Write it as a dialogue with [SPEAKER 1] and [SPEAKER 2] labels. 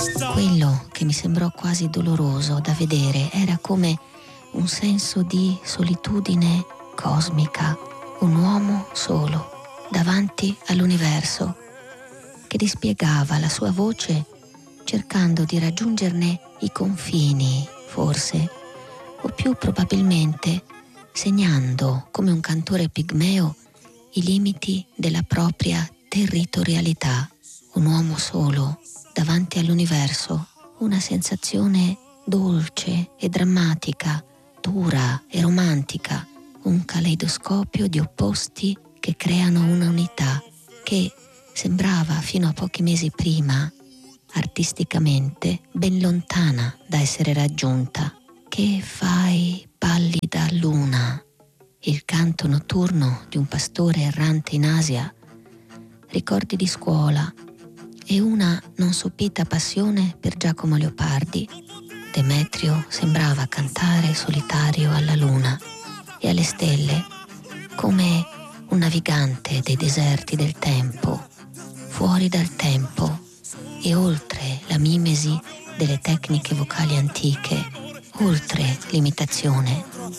[SPEAKER 1] Quello che mi sembrò quasi doloroso da vedere era come un senso di solitudine cosmica, un uomo solo davanti all'universo che dispiegava la sua voce cercando di raggiungerne i confini, forse, o più probabilmente segnando come un cantore pigmeo i limiti della propria territorialità. Un uomo solo davanti all'universo, una sensazione dolce e drammatica, dura e romantica, un caleidoscopio di opposti che creano una unità che sembrava fino a pochi mesi prima artisticamente ben lontana da essere raggiunta. Che fai, pallida luna? Il canto notturno di un pastore errante in Asia, ricordi di scuola e una non sopita passione per Giacomo Leopardi. Demetrio sembrava cantare solitario alla luna e alle stelle come un navigante dei deserti del tempo, fuori dal tempo e oltre la mimesi delle tecniche vocali antiche, oltre l'imitazione.